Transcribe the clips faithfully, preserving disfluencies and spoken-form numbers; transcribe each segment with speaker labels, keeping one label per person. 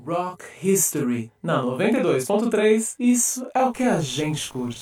Speaker 1: Rock History, na noventa e dois ponto três, isso é o que a gente curte.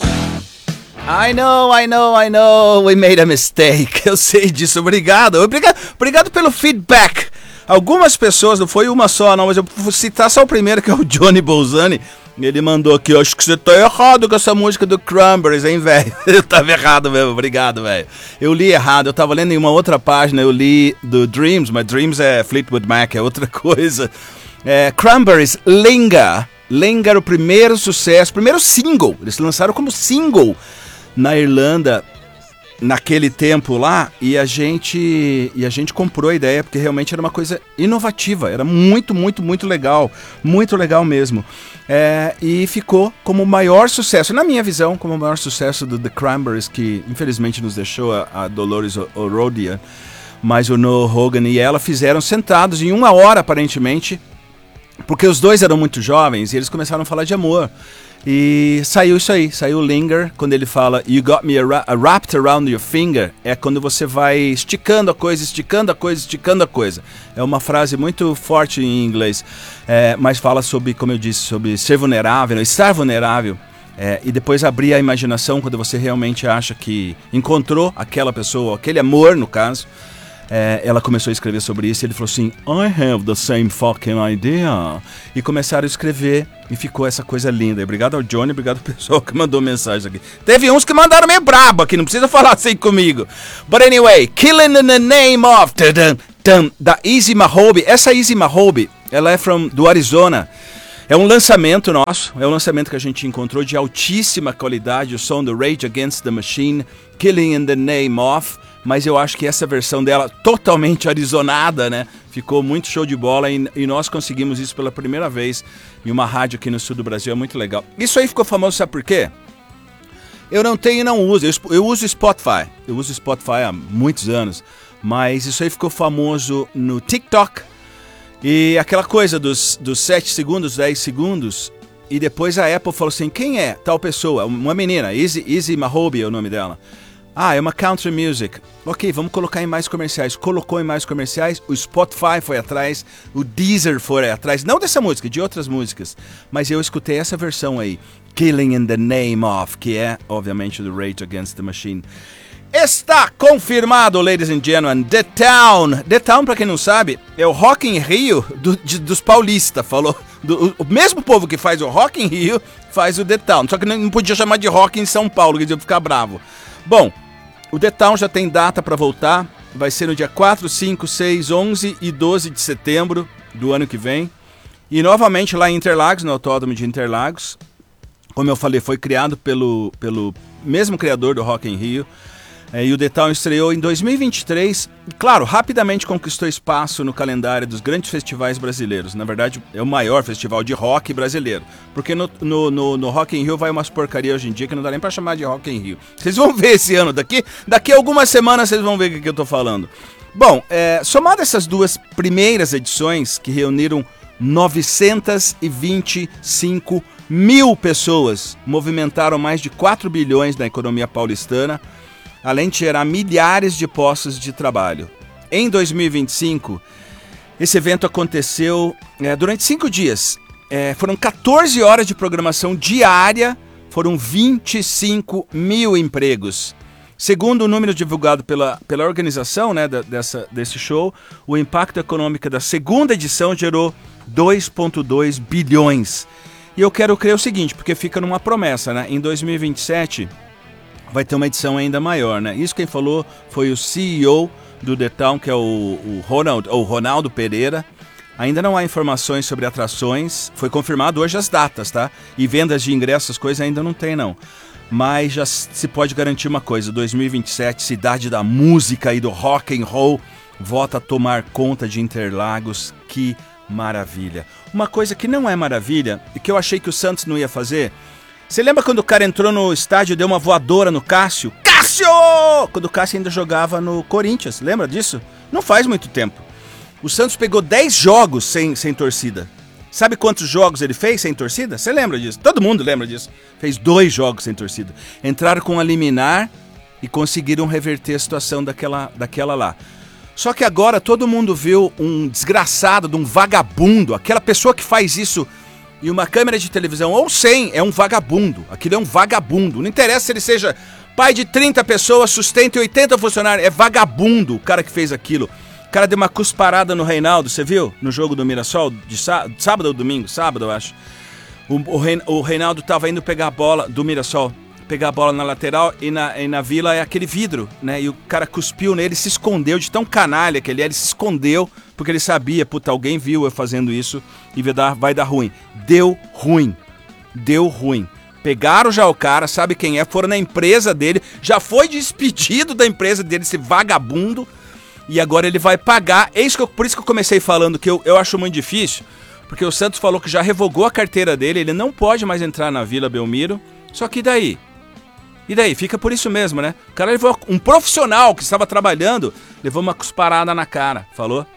Speaker 2: I know, I know, I know, we made a mistake. Eu sei disso, obrigado. Obrigado, obrigado pelo feedback. Algumas pessoas, não foi uma só não, mas eu vou citar só o primeiro, que é o Johnny Bolzani. Ele mandou aqui, eu acho que você tá errado com essa música do Cranberries, hein, velho? Eu tava errado mesmo, obrigado, velho. Eu li errado, eu tava lendo em uma outra página, eu li do Dreams, mas Dreams é Fleetwood Mac, é outra coisa. É, Cranberries, Linger. Linger era o primeiro sucesso, primeiro single, eles lançaram como single na Irlanda naquele tempo lá, e a gente e a gente comprou a ideia porque realmente era uma coisa inovativa, era muito, muito, muito legal, muito legal mesmo, é, e ficou como o maior sucesso, na minha visão, como o maior sucesso do The Cranberries, que infelizmente nos deixou a, a Dolores O'Riordan, mas o Noel Hogan e ela fizeram sentados em uma hora aparentemente, porque os dois eram muito jovens e eles começaram a falar de amor. E saiu isso aí, saiu o Linger, quando ele fala You got me a, a wrapped around your finger, é quando você vai esticando a coisa, esticando a coisa, esticando a coisa. É uma frase muito forte em inglês, é, mas fala sobre, como eu disse, sobre ser vulnerável, estar vulnerável, é, e depois abrir a imaginação quando você realmente acha que encontrou aquela pessoa, aquele amor no caso. É, ela começou a escrever sobre isso e ele falou assim, I have the same fucking idea. E começaram a escrever e ficou essa coisa linda. E obrigado ao Johnny, obrigado ao pessoal que mandou mensagem aqui. Teve uns que mandaram meio brabo aqui, não precisa falar assim comigo. But anyway, Killing in the Name of tadam, tadam, da Easy Mahobe. Essa Easy Mahobe, ela é from, do Arizona. É um lançamento nosso, é um lançamento que a gente encontrou de altíssima qualidade, o som do Rage Against the Machine, Killing in the Name of. Mas eu acho que essa versão dela, totalmente arizonada, né? Ficou muito show de bola e, e nós conseguimos isso pela primeira vez em uma rádio aqui no sul do Brasil, é muito legal. Isso aí ficou famoso, sabe por quê? Eu não tenho e não uso, eu, eu uso Spotify, eu uso Spotify há muitos anos, mas isso aí ficou famoso no TikTok e aquela coisa dos, dos sete segundos, dez segundos, e depois a Apple falou assim, quem é tal pessoa? Uma menina, Easy, Easy Mahobe é o nome dela. Ah, é uma country music. Ok, vamos colocar em mais comerciais. Colocou em mais comerciais, o Spotify foi atrás, o Deezer foi atrás, não dessa música, de outras músicas. Mas eu escutei essa versão aí, Killing in the Name of, que é, obviamente, do Rage Against the Machine. Está confirmado, ladies and gentlemen, The Town. The Town, pra quem não sabe, é o Rock in Rio do, de, dos paulistas, falou. Do, o mesmo povo que faz o Rock in Rio faz o The Town, só que não podia chamar de Rock em São Paulo, que ia ficar bravo. Bom, o The Town já tem data para voltar, vai ser no dia quatro, cinco, seis, onze e doze de setembro do ano que vem. E novamente lá em Interlagos, no Autódromo de Interlagos. Como eu falei, foi criado pelo, pelo mesmo criador do Rock in Rio. É, e o The Town estreou em dois mil e vinte e três. E, claro, rapidamente conquistou espaço no calendário dos grandes festivais brasileiros. Na verdade, é o maior festival de rock brasileiro. Porque no, no, no, no Rock in Rio vai umas porcarias hoje em dia que não dá nem pra chamar de Rock in Rio. Vocês vão ver esse ano daqui. Daqui a algumas semanas vocês vão ver o que eu tô falando. Bom, é, somado essas duas primeiras edições que reuniram novecentos e vinte e cinco mil pessoas, movimentaram mais de quatro bilhões na economia paulistana, além de gerar milhares de postos de trabalho. Em dois mil e vinte e cinco, esse evento aconteceu é, durante cinco dias. É, foram quatorze horas de programação diária, foram vinte e cinco mil empregos. Segundo o número divulgado pela, pela organização, né, da, dessa, desse show, o impacto econômico da segunda edição gerou dois vírgula dois bilhões. E eu quero crer o seguinte, porque fica numa promessa, né? Em dois mil e vinte e sete... vai ter uma edição ainda maior, né? Isso quem falou foi o C E O do The Town, que é o, o, Ronald, o Ronaldo Pereira. Ainda não há informações sobre atrações, foi confirmado hoje as datas, tá? E vendas de ingressos, coisas ainda não tem, não. Mas já se pode garantir uma coisa, dois mil e vinte e sete, cidade da música e do rock and roll, volta a tomar conta de Interlagos, que maravilha. Uma coisa que não é maravilha, e que eu achei que o Santos não ia fazer... Você lembra quando o cara entrou no estádio e deu uma voadora no Cássio? Cássio! Quando o Cássio ainda jogava no Corinthians, lembra disso? Não faz muito tempo. O Santos pegou dez jogos sem, sem torcida. Sabe quantos jogos ele fez sem torcida? Você lembra disso? Todo mundo lembra disso. Fez dois jogos sem torcida. Entraram com a liminar e conseguiram reverter a situação daquela, daquela lá. Só que agora todo mundo viu um desgraçado, de um vagabundo, aquela pessoa que faz isso em uma câmera de televisão ou sem, é um vagabundo. Aquilo é um vagabundo. Não interessa se ele seja pai de trinta pessoas, sustenta oitenta funcionários, é vagabundo o cara que fez aquilo. O cara deu uma cusparada no Reinaldo, você viu? No jogo do Mirassol, de sá... sábado ou domingo? Sábado, eu acho. O, o, Rein... o Reinaldo tava indo pegar a bola do Mirassol, pegar a bola na lateral e na, e na Vila é aquele vidro, né? E o cara cuspiu nele, se escondeu, de tão canalha que ele é, ele se escondeu, porque ele sabia, puta, alguém viu eu fazendo isso e vai dar, vai dar ruim. Deu ruim. Deu ruim. Pegaram já o cara, sabe quem é, foram na empresa dele, já foi despedido da empresa dele, esse vagabundo, e agora ele vai pagar. É isso que eu, por isso que eu comecei falando que eu, eu acho muito difícil, porque o Santos falou que já revogou a carteira dele, ele não pode mais entrar na Vila Belmiro, só que daí? E daí? Fica por isso mesmo, né? O cara levou um profissional que estava trabalhando, levou uma cusparada na cara, falou?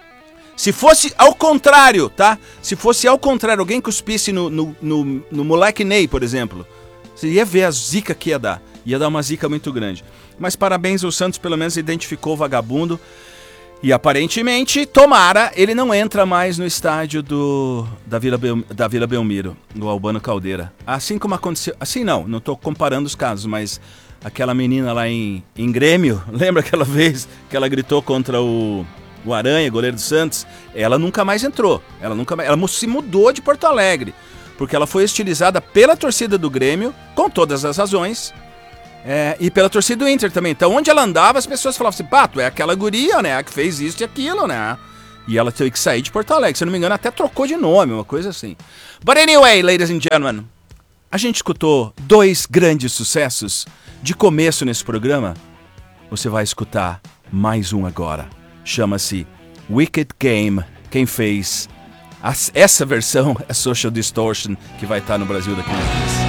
Speaker 2: Se fosse ao contrário, tá? Se fosse ao contrário, alguém cuspisse no, no, no, no moleque Ney, por exemplo, você ia ver a zica que ia dar. Ia dar uma zica muito grande. Mas parabéns, o Santos pelo menos identificou o vagabundo. E aparentemente, tomara, ele não entra mais no estádio do, da, Vila Bel, da Vila Belmiro, do Albano Caldeira. Assim como aconteceu... Assim não, não estou comparando os casos, mas aquela menina lá em, em Grêmio, lembra aquela vez que ela gritou contra o, o Aranha, goleiro do Santos? Ela nunca mais entrou, ela, nunca mais, ela se mudou de Porto Alegre, porque ela foi estilizada pela torcida do Grêmio, com todas as razões, É, e pela torcida do Inter também. Então, onde ela andava, as pessoas falavam assim, pá, tu é aquela guria, né, que fez isso e aquilo, né? E ela teve que sair de Porto Alegre. Se eu não me engano, até trocou de nome, uma coisa assim. But anyway, ladies and gentlemen, a gente escutou dois grandes sucessos de começo nesse programa. Você vai escutar mais um agora. Chama-se Wicked Game. Quem fez essa versão é Social Distortion, que vai estar no Brasil daqui a uns dias.